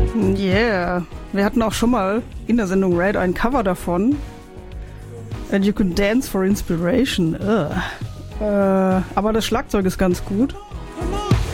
Yeah. Wir hatten auch schon mal in der Sendung Raid ein Cover davon. And you can dance for inspiration. Aber das Schlagzeug ist ganz gut.